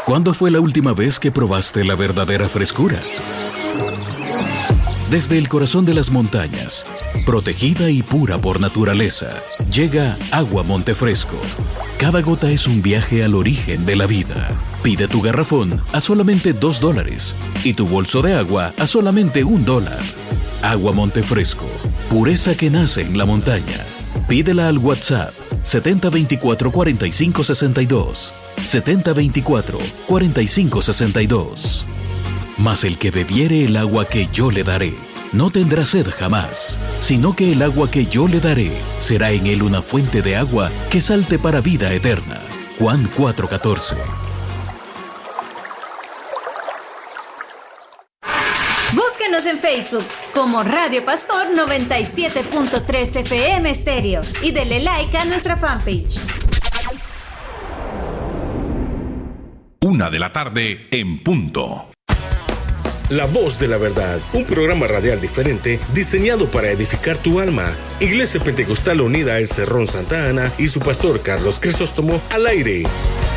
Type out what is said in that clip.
¿Cuándo fue la última vez que probaste la verdadera frescura? Desde el corazón de las montañas, protegida y pura por naturaleza, llega Agua Montefresco. Cada gota es un viaje al origen de la vida. Pide tu garrafón a solamente $2 y tu bolso de agua a solamente $1. Agua Montefresco, pureza que nace en la montaña. Pídela al WhatsApp 7024-4562. 7024-4562. Mas el que bebiere el agua que yo le daré, no tendrá sed jamás, sino que el agua que yo le daré será en él una fuente de agua que salte para vida eterna. Juan 4:14. Búsquenos en Facebook como Radio Pastor 97.3 FM Estéreo y dele like a nuestra fanpage. 1:00 p.m. en punto. La Voz de la Verdad, un programa radial diferente diseñado para edificar tu alma. Iglesia Pentecostal Unida El Cerrón Santa Ana y su pastor Carlos Crisóstomo al aire.